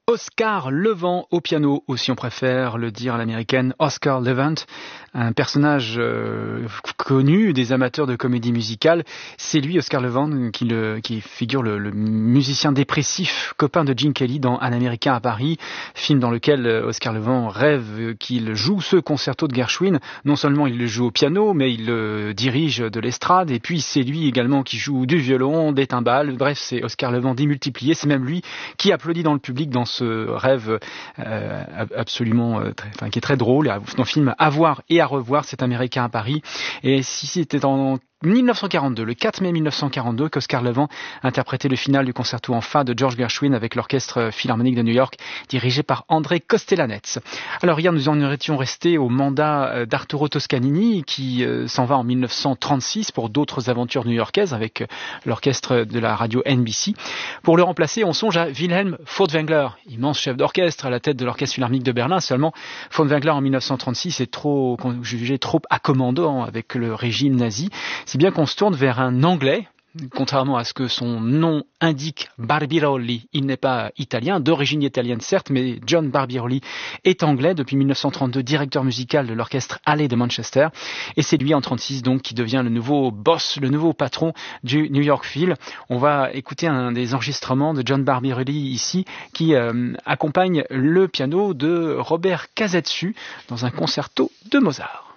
Oscar Levant au piano, ou si on préfère le dire à l'américaine, Oscar Levant, un personnage connu des amateurs de comédie musicale. C'est lui, Oscar Levant, qui figure le musicien dépressif, copain de Gene Kelly dans Un Américain à Paris, film dans lequel Oscar Levant rêve qu'il joue ce concerto de Gershwin. Non seulement il le joue au piano, mais il le dirige de l'estrade, et puis c'est lui également qui joue du violon, des timbales. Bref, c'est Oscar Levant démultiplié. C'est même lui qui applaudit dans le public dans ce rêve absolument qui est très drôle, dans le film À voir et à revoir, cet Américain à Paris. Et si c'était en 1942, le 4 mai 1942, qu'Oscar Levant interprétait le final du concerto en fa de George Gershwin avec l'Orchestre Philharmonique de New York, dirigé par André Kostelanetz. Alors hier, nous en étions restés au mandat d'Arturo Toscanini, qui s'en va en 1936 pour d'autres aventures new-yorkaises avec l'orchestre de la radio NBC. Pour le remplacer, on songe à Wilhelm Furtwängler, immense chef d'orchestre à la tête de l'Orchestre Philharmonique de Berlin. Seulement, Furtwängler en 1936 est jugé trop accommodant avec le régime nazi. Si bien qu'on se tourne vers un Anglais, contrairement à ce que son nom indique, Barbirolli. Il n'est pas italien, d'origine italienne certes, mais John Barbirolli est anglais depuis 1932, directeur musical de l'orchestre Hallé de Manchester. Et c'est lui en 1936 donc qui devient le nouveau boss, le nouveau patron du New York Phil. On va écouter un des enregistrements de John Barbirolli ici, qui accompagne le piano de Robert Casadesus dans un concerto de Mozart.